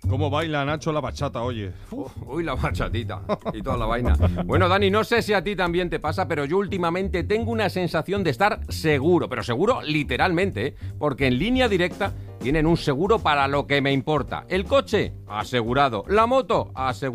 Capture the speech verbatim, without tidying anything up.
¿Cómo baila Nacho la bachata, oye? Uf, uy, la bachatita y toda la vaina. Bueno, Dani, no sé si a ti también te pasa, pero yo últimamente tengo una sensación de estar seguro, pero seguro literalmente, ¿eh? Porque en Línea Directa tienen un seguro para lo que me importa. El coche, asegurado. La moto, asegurado.